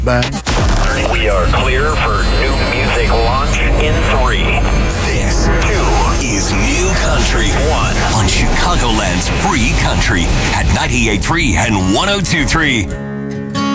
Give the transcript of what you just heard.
Bye. We are clear for new music launch in 3. This 2 is New Country 1 on Chicagoland's Free Country at 98.3 and 102.3.